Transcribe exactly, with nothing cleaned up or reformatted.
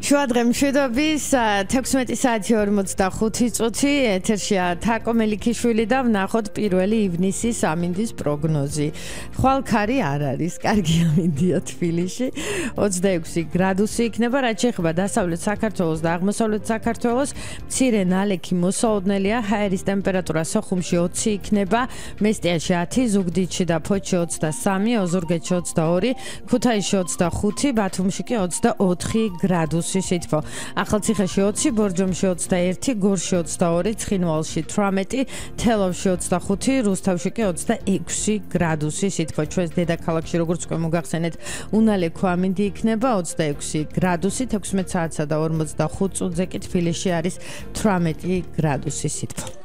შუადღე მშვიდობის თექვსმეტი საათი ორმოცდახუთი წუთი ეთერშია თაკო მელიქიშვილი და ვნახოთ პირველი ივნისის ამინდის პროგნოზი. ხვალ ქარი არ არის, კარგი ამინდია თბილისში. ოცდაექვსი გრადუსი იქნება, რაც შეეხება დასავლეთ საქართველოს და აღმოსავლეთ საქართველოს. მცირე ნალექი მოსაოდნელია, ჰაერის ტემპერატურა სოხუმში ოცი იქნება, მესტიაში ათი, ზუგდიდში და ფოთში ოცდასამი, ოზურგეთში ოცდაორი, ქუთაისში ოცდახუთი, ბათუმში კი ოცდაოთხი გრადუსი. სითბო. ახალციხეში ოცი, ბორჯომში ოცდაერთი, გორში ოცდაორი, ცხინვალში თვრამეტი, თელავში ოცდახუთი, რუსთავში კი ოცდაექვსი გრადუსი სითბო. ჩვენს დედაქალაქში როგორც უკვე მოგახსენეთ, უნალექო ამინდი იქნება ოცდაექვსი გრადუსი, თექვსმეტ საათსა და ორმოცდახუთ წუთზე კი თბილისში არის თვრამეტი გრადუსი სითბო.